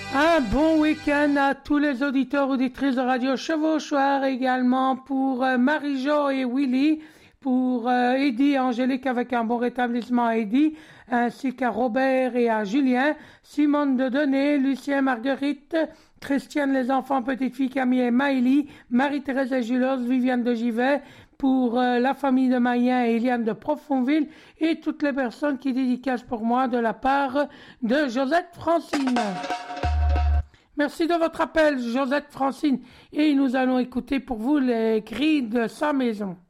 Un bon week-end à tous les auditeurs, auditrices de Radio Chevauchoir, également pour Marie-Jo et Willy, pour Eddie et Angélique avec un bon rétablissement à Eddie, ainsi qu'à Robert et à Julien, Simone de Denet, Lucien, Marguerite, Christiane, les enfants, petites filles, Camille et Maëlie, Marie-Thérèse et Julos, Viviane de Givet, pour la famille de Mayen et Eliane de Profonville, et toutes les personnes qui dédicacent pour moi de la part de Josette Francine. Merci de votre appel, Josette Francine, et nous allons écouter pour vous les cris de sa maison.